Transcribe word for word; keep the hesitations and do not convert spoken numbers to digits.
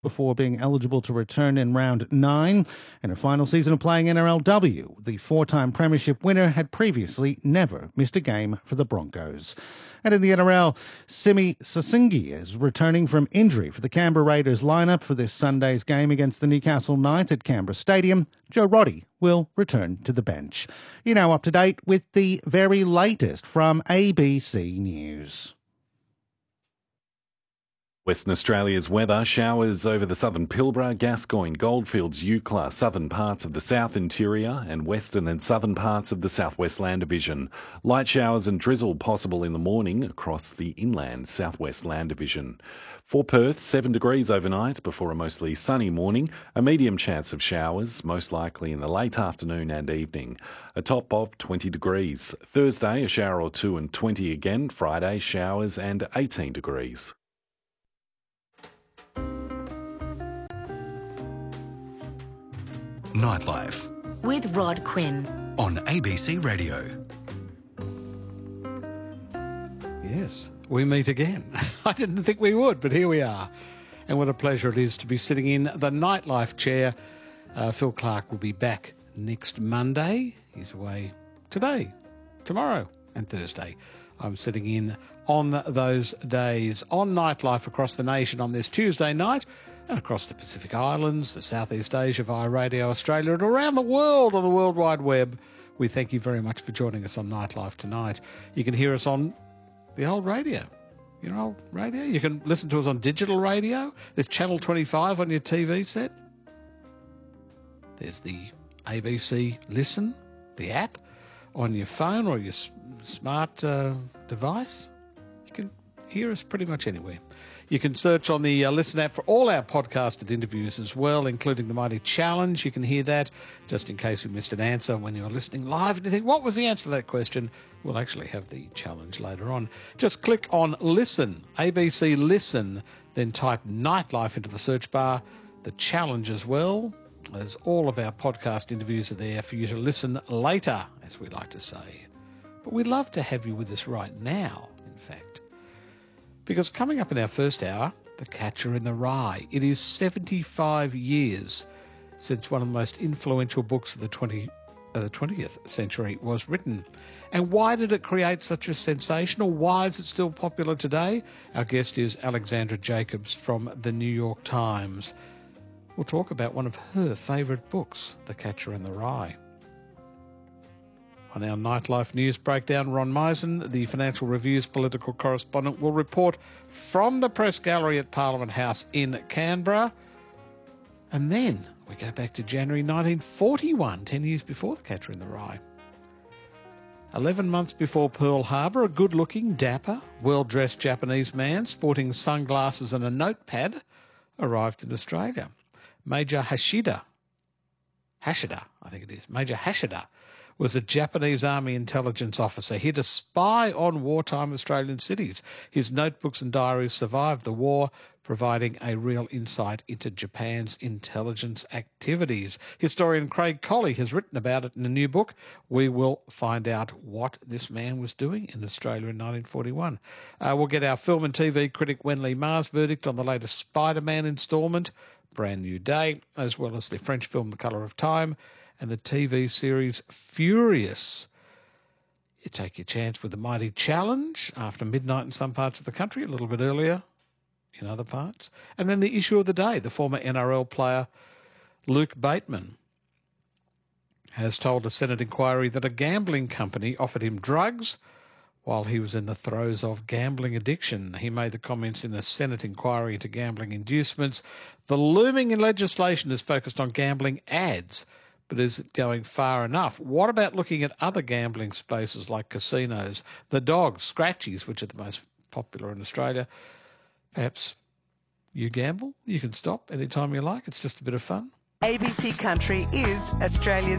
before being eligible to return in round nine. In her final season of playing N R L W, the four-time premiership winner had previously never missed a game for the Broncos. And in the N R L, Simi Sasingi is returning from injury for the Canberra Raiders lineup for this Sunday's game against the Newcastle Knights at Canberra Stadium. Joe Roddy will return to the bench. You're now up to date with the very latest from A B C News. Western Australia's weather: showers over the southern Pilbara, Gascoyne, Goldfields, Eucla, southern parts of the south interior and western and southern parts of the southwest land division. Light showers and drizzle possible in the morning across the inland southwest land division. For Perth, seven degrees overnight before a mostly sunny morning. A medium chance of showers, most likely in the late afternoon and evening. A top of twenty degrees. Thursday, a shower or two and twenty again. Friday, showers and eighteen degrees. Nightlife with Rod Quinn on A B C Radio. Yes, we meet again. I didn't think we would, but here we are. And what a pleasure it is to be sitting in the Nightlife chair. Uh, Phil Clark will be back next Monday. He's away today, tomorrow and Thursday. I'm sitting in on those days on Nightlife across the nation on this Tuesday night, and across the Pacific Islands, the Southeast Asia via Radio Australia, and around the world on the World Wide Web. We thank you very much for joining us on Nightlife tonight. You can hear us on the old radio, your old radio. You can listen to us on digital radio. There's Channel twenty-five on your T V set. There's the A B C Listen, the app, on your phone or your smart uh, device. You can hear us pretty much anywhere. You can search on the uh, Listen app for all our podcasted interviews as well, including the Mighty Challenge. You can hear that just in case you missed an answer when you were listening live and you think, what was the answer to that question? We'll actually have the challenge later on. Just click on Listen, A B C Listen, then type Nightlife into the search bar. The challenge as well, as all of our podcast interviews are there for you to listen later, as we like to say. But we'd love to have you with us right now, in fact. Because coming up in our first hour, The Catcher in the Rye. It is seventy-five years since one of the most influential books of the twentieth, uh, the twentieth century was written. And why did it create such a sensation, or why is it still popular today? Our guest is Alexandra Jacobs from the New York Times. We'll talk about one of her favourite books, The Catcher in the Rye. On our Nightlife News Breakdown, Ron Meisen, the Financial Review's political correspondent, will report from the Press Gallery at Parliament House in Canberra. And then we go back to January nineteen forty-one, ten years before The Catcher in the Rye. Eleven months before Pearl Harbor, a good-looking, dapper, well-dressed Japanese man sporting sunglasses and a notepad arrived in Australia. Major Hashida, Hashida, I think it is, Major Hashida, was a Japanese Army intelligence officer here to spy on wartime Australian cities. His notebooks and diaries survived the war, providing a real insight into Japan's intelligence activities. Historian Craig Colley has written about it in a new book. We will find out what this man was doing in Australia in nineteen forty-one. Uh, we'll get our film and T V critic Wenley Ma's verdict on the latest Spider-Man instalment, Brand New Day, as well as the French film The Colour of Time, and the T V series Furious. You take your chance with the Mighty Challenge after midnight in some parts of the country, a little bit earlier in other parts. And then the issue of the day, the former N R L player Luke Bateman has told a Senate inquiry that a gambling company offered him drugs while he was in the throes of gambling addiction. He made the comments in a Senate inquiry into gambling inducements. The looming legislation is focused on gambling ads, but is it going far enough? What about looking at other gambling spaces like casinos, the dogs, scratchies, which are the most popular in Australia? Perhaps you gamble, you can stop anytime you like. It's just a bit of fun. A B C Country is Australia's